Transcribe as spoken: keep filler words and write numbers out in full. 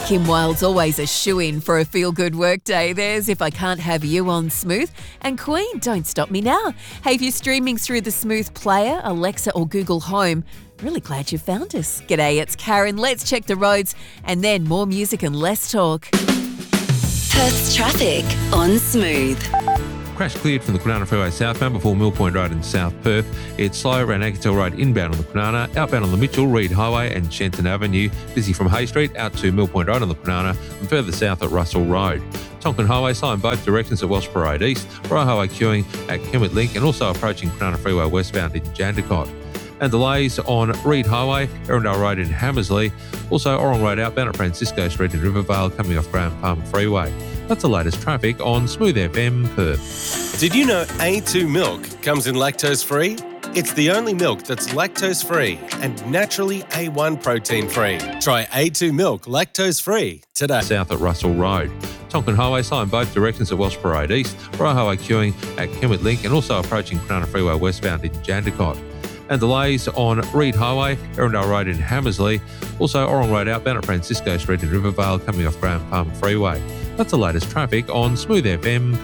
Kim Wilde's always a shoo-in for a feel-good workday. There's If I Can't Have You on Smooth. And Queen, Don't Stop Me Now. Hey, if you're streaming through the Smooth player, Alexa or Google Home, really glad you found us. G'day, it's Karen. Let's check the roads and then more music and less talk. Perth's traffic on Smooth. Crash cleared from the Kwinana Freeway southbound before Mill Point Road in South Perth. It's slow around Agatell Road inbound on the Kwinana, outbound on the Mitchell, Reed Highway and Shenton Avenue. Busy from Hay Street out to Mill Point Road on the Kwinana and further south at Russell Road. Tonkin Highway slow in both directions at Welsh Parade East. Royal Highway queuing at Kenwood Link and also approaching Kwinana Freeway westbound in Jandakot. And delays on Reed Highway, Erindale Road in Hammersley. Also Orong Road outbound at Francisco Street in Rivervale coming off Graham Palmer Freeway. That's the latest traffic on Smooth F M Perth. Did you know A two milk comes in lactose-free? It's the only milk that's lactose-free and naturally A one protein-free. Try A two milk lactose-free today. South at Russell Road. Tonkin Highway slow in both directions at Welsh Parade East. Royal Highway queuing at Kenwood Link and also approaching Kwinana Freeway westbound in Jandakot. And delays on Reed Highway, Erindale Road in Hammersley. Also Orong Road outbound at Francisco Street in Rivervale coming off Graham Palmer Freeway. That's the latest traffic on Smooth F M